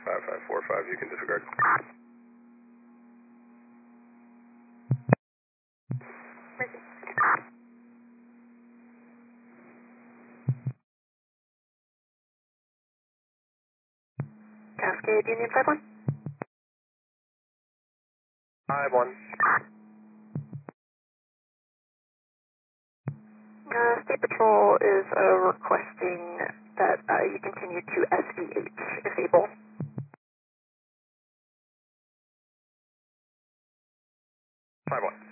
5545, you can disregard. Cascade Union 51. 51. State Patrol is requesting that you continue to SVH if able. 51.